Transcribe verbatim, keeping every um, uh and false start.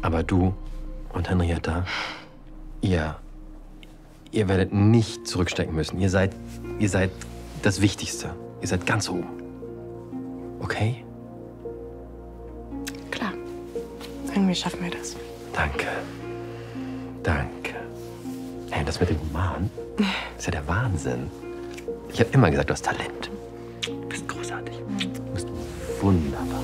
Aber du und Henrietta, ihr, ihr werdet nicht zurückstecken müssen. Ihr seid, ihr seid das Wichtigste. Ihr seid ganz oben. Okay? Klar. Irgendwie schaffen wir das. Danke. Danke. Hey, das mit dem Roman, das ist ja der Wahnsinn. Ich habe immer gesagt, du hast Talent. Du bist großartig. Du bist wunderbar.